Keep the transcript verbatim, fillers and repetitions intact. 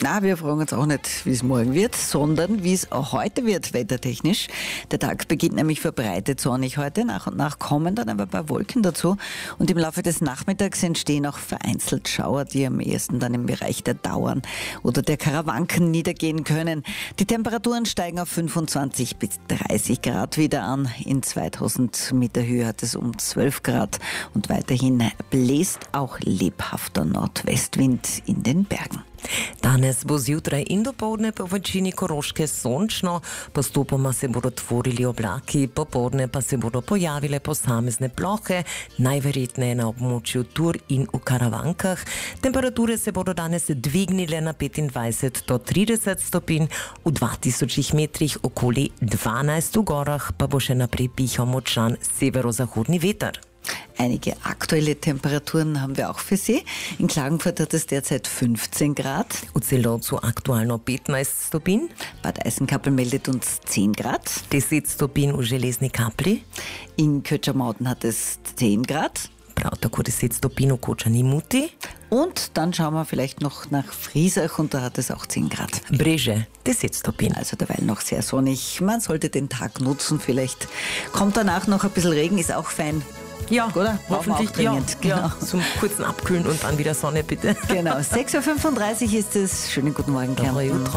Na, wir fragen uns auch nicht, wie es morgen wird, sondern wie es auch heute wird, wettertechnisch. Der Tag beginnt nämlich verbreitet sonnig heute. Nach und nach kommen dann aber ein paar Wolken dazu. Und im Laufe des Nachmittags entstehen auch vereinzelt Schauer, die am ehesten dann im Bereich der Dauern oder der Karawanken niedergehen können. Die Temperaturen steigen auf fünfundzwanzig bis dreißig Grad wieder an. In zweitausend Meter Höhe hat es um zwölf Grad. Und weiterhin bläst auch lebhafter Nordwestwind in den Bergen. Danes bo zjutraj in dopoldne po večini Koroške sončno, postopoma se bodo tvorili oblaki, popoldne pa se bodo pojavile posamezne plohe, najverjetneje na območju Tur in v Karavankah. Temperature se bodo danes dvignile na petindvajset do trideset stopinj, v dva tisoč metrih okoli dvanajst, v gorah pa bo še naprej pihal močan severozahodni veter. Einige aktuelle Temperaturen haben wir auch für Sie. In Klagenfurt hat es derzeit fünfzehn Grad. V Celovcu aktualno petnajst stopinj. Bad Eisenkappel meldet uns zehn Grad. deset stopinj v Železni Kapli. In Kötschamauten hat es zehn Grad. Prav tako deset stopinj v Kočani Muti. Und dann schauen wir vielleicht noch nach Friesach und da hat es auch zehn Grad. Breže, deset stopinj. Also derweil noch sehr sonnig. Man sollte den Tag nutzen. Vielleicht kommt danach noch ein bisschen Regen, ist auch fein. Ja, oder? Hoffentlich, auch dringend. Ja, genau. Ja, zum kurzen Abkühlen und dann wieder Sonne, bitte. Genau, sechs Uhr fünfunddreißig ist es. Schönen guten Morgen, Kärnten.